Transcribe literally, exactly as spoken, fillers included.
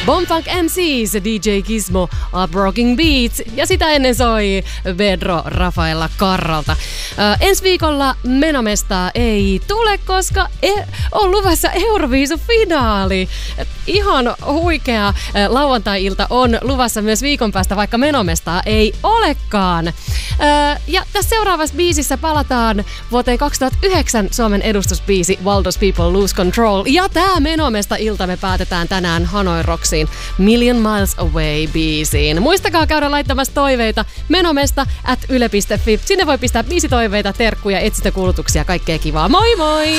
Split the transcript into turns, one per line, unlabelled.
Bomfunk M Cs, D J Gizmo, Uprocking Beats ja sitä ennen soi Pedro Rafaela Carralta. Äh, ensi viikolla Menomestaa ei tule, koska e- on luvassa Euroviisu-finaali. Et ihan huikea äh, lauantai-ilta on luvassa myös viikon päästä, vaikka Menomestaa ei olekaan. Äh, ja tässä seuraavassa biisissä palataan vuoteen kaksituhattayhdeksän Suomen edustusbiisi While Those People Lose Control. Ja tää Menomesta-ilta me päätetään tänään Hanoi Rocksiin Million Miles Away biisiin. Muistakaa käydä laittamassa toiveita menomesta at yle piste fi. Sinne voi pistää biisitoiveita, terkkuja, etsintäkuulutuksia, kaikkea kivaa. Moi moi!